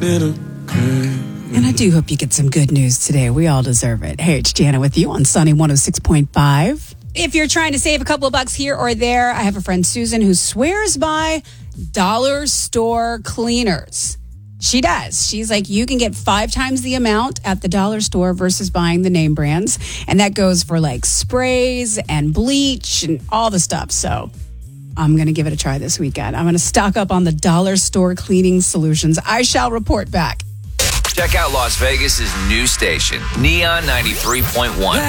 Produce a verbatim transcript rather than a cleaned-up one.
little girl. And I do hope you get some good news today. We all deserve it. Hey, it's Jana with you on Sunny one oh six point five. If you're trying to save a couple of bucks here or there, I have a friend, Susan, who swears by dollar store cleaners. She does. She's like, you can get five times the amount at the dollar store versus buying the name brands. And that goes for like sprays and bleach and all the stuff. So I'm going to give it a try this weekend. I'm going to stock up on the dollar store cleaning solutions. I shall report back. Check out Las Vegas's new station, Neon ninety-three point one.